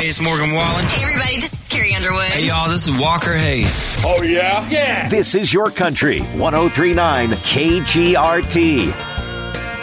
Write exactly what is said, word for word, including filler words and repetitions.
Hey, it's Morgan Wallen. Hey, everybody, this is Carrie Underwood. Hey, y'all, this is Walker Hayes. Oh, yeah? Yeah. This is your country, one oh three point nine K G R T.